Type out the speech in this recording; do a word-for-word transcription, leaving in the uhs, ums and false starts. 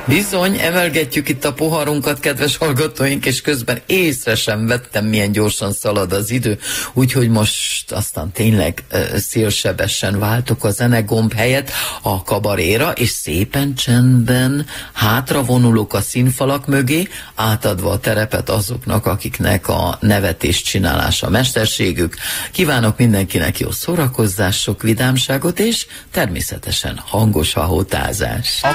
Bizony, emelgetjük itt a poharunkat, kedves hallgatóink, és közben észre sem vettem, milyen gyorsan szalad az idő, úgyhogy most aztán tényleg uh, szélsebesen váltok a zenegomb helyett a kabaréra, és szépen csendben hátra vonulok a színfalak mögé, átadva a terepet azoknak, akiknek a nevetés csinálása mesterségük. Kívánok mindenkinek jó szórakozás, sok vidámságot, és természetesen hangos hahotázás.